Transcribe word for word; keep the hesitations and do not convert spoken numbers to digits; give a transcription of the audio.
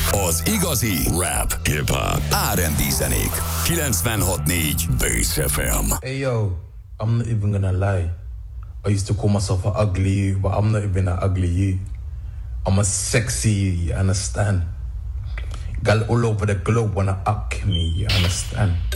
Az igazi rap, hip-hop, er en bé zenék. kilencvenhat négy Bass ef em. Hey yo, I'm not even gonna lie. I used to call myself an ugly you, but I'm not even an ugly you. I'm a sexy you, you understand? Girl all over the globe wanna up me, you understand?